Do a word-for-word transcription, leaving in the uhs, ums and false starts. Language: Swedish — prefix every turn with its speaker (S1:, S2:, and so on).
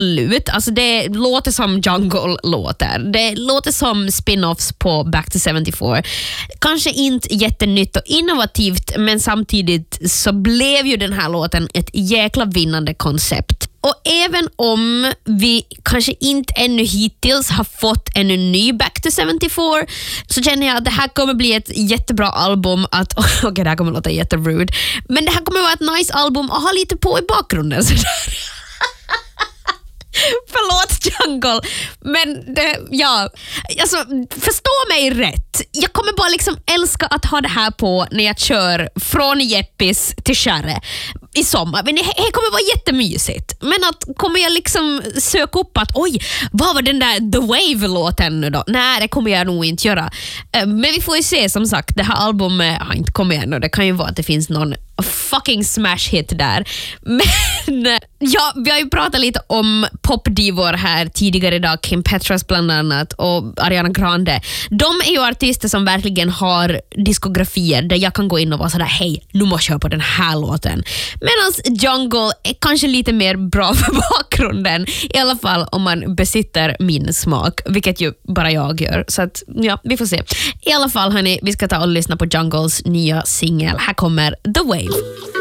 S1: absolut. Alltså det låter som Jungle låter. Det låter som spin-offs på Back to seventy-four. Kanske inte jättenytt och innovativt, men samtidigt så blev ju den här låten ett jäkla vinnande koncept. Och även om vi kanske inte ännu hittills har fått en ny Back to seventy-four, så känner jag att det här kommer bli ett jättebra album att, okej okay, det här kommer låta jätterude, men det här kommer vara ett nice album att ha lite på i bakgrunden sådär. Förlåt Jungle, men det, ja, alltså förstå mig rätt. Jag kommer bara liksom älska att ha det här på när jag kör från Jeppis till Kärre i sommar. Men det, det kommer vara jättemysigt. Men att kommer jag liksom söka upp att oj, vad var den där The Wave-låten nu då? Nej, det kommer jag nog inte göra. Men vi får ju se, som sagt, det här albumet har inte kommit än och det kan ju vara att det finns någon fucking smash hit där. Men ja, vi har ju pratat lite om popdivor här tidigare idag, Kim Petras bland annat och Ariana Grande. De är ju artister som verkligen har diskografier där jag kan gå in och vara sådär, hej, nu måste jag köra på den här låten. Medan Jungle är kanske lite mer bra för bakgrunden, i alla fall om man besitter min smak, vilket ju bara jag gör. Så att, ja, vi får se. I alla fall hörni, vi ska ta och lyssna på Jungles nya singel. Här kommer The Wave.